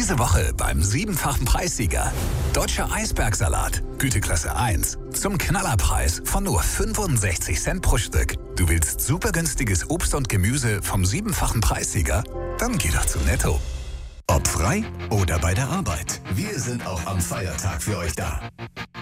Diese Woche beim 7-fachen Preissieger. Deutscher Eisbergsalat, Güteklasse 1. Zum Knallerpreis von nur 65 Cent pro Stück. Du willst super günstiges Obst und Gemüse vom 7-fachen Preissieger? Dann geh doch zu Netto. Ob frei oder bei der Arbeit, wir sind auch am Feiertag für euch da.